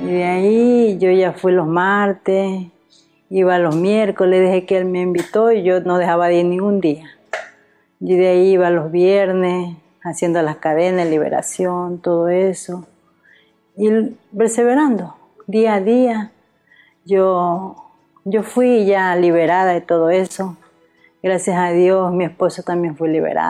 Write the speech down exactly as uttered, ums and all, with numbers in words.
Y de ahí yo ya fui los martes, iba los miércoles, desde que él me invitó y yo no dejaba de ir ningún día. Y de ahí iba los viernes, haciendo las cadenas, liberación, todo eso. Y perseverando, día a día. Yo, yo fui ya liberada de todo eso. Gracias a Dios, mi esposo también fue liberado.